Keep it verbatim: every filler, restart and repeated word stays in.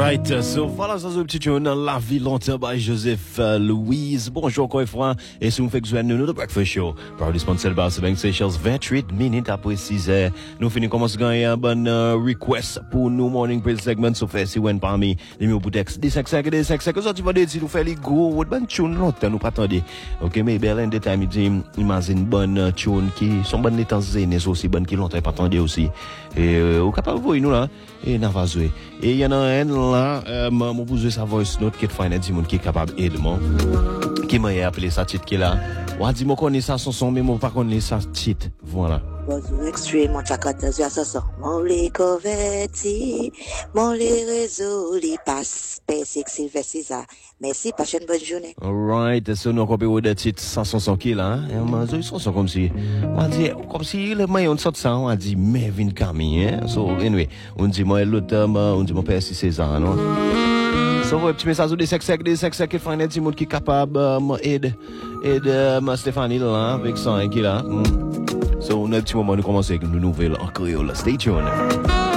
Alright, so voilà, ça c'est un petit tune dans la vie longtemps by Joseph uh, Louise. Bonjour encore une fois, et si vous faites que nous de Breakfast Show, par sponsor par Bank Seychelles, vingt-huit minutes après six heures. Nous finissons commencer à gagner un bon uh, request pour nous morning praise segment, so fait si vous parmi les mieux pour texte, des cinq cinq, des cinq cinq, ça tu vas dire si nous fait les gros, ou bonne tune longtemps, nous pas attendre. Ok, mais Berlin de time, il dit, imagine bonne tune qui sont bonnes les temps zénés aussi, bonnes qui longtemps pas attendre aussi. Et, euh, au capable, vous, nous là, et n'a pas joué. Et il y en a un là, euh, mon besoin sa voice note qui est fine, dit mon qui est capable d'aider moi. Qui m'a appelé ça titre qui est là. Ou dit moi connais ça son son, mais moi pas connais ça titre. Voilà. Bonjour extrait, mon chakata, j'ai ça ça. Mon les converti, mon les réseaux, les passe, P-Six, Sylvester, ça. Merci, prochaine bonne journée. Alright, c'est nous copier de titre ça son son qui est là. Et moi, je son son comme si, on dit, comme si le maillon sort ça, on dit Mervyn Camille, hein. So, anyway, on dit moi l'autre, on dit mon père si c'est ça, non? So, un petit message des sex des sex qui font des gens qui capable aide aide Stéphanie là avec son qui là. So, on a un petit moment de commencer avec une nouvelle en créole. Stay tuned.